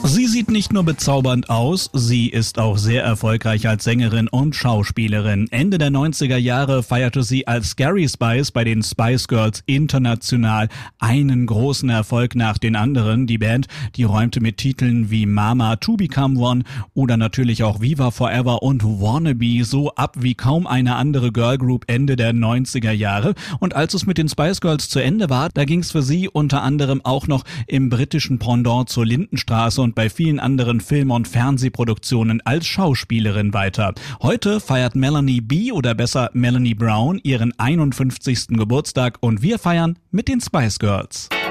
Sie sieht nicht nur bezaubernd aus, sie ist auch sehr erfolgreich als Sängerin und Schauspielerin. Ende der 90er Jahre feierte sie als Scary Spice bei den Spice Girls international einen großen Erfolg nach den anderen. Die Band, die räumte mit Titeln wie Mama, To Become One oder natürlich auch Viva Forever und Wannabe so ab wie kaum eine andere Girlgroup Ende der 90er Jahre. Und als es mit den Spice Girls zu Ende war, da ging es für sie unter anderem auch noch im britischen Pendant zur Lindenstraße und bei vielen anderen Film- und Fernsehproduktionen als Schauspielerin weiter. Heute feiert Melanie B. oder besser Melanie Brown ihren 51. Geburtstag und wir feiern mit den Spice Girls.